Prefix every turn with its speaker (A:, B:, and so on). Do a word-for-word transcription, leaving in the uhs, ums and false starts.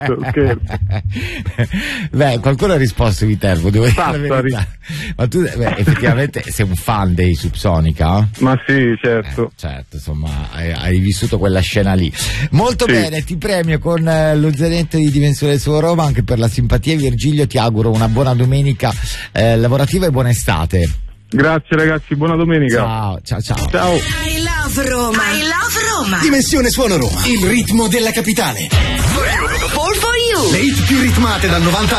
A: scherzo.
B: Beh, qualcuno ha risposto Viterbo, devo dire la verità. Ma tu beh, effettivamente sei un fan dei Subsonica?
A: Ma sì, certo.
B: Eh, certo, insomma, hai, hai vissuto quella scena lì. Molto
A: sì.
B: bene, ti premio con eh, lo zainetto di Dimensione Suo Roma, anche per la simpatia. Virgilio, ti auguro una buona domenica eh, lavorativa e buona estate.
A: Grazie ragazzi, buona domenica.
B: Ciao, ciao, ciao.
A: Ciao.
C: I love Roma. I love Roma.
D: Dimensione Suono Roma, il ritmo della capitale.
C: four for you.
D: Le hit più ritmate dal novanta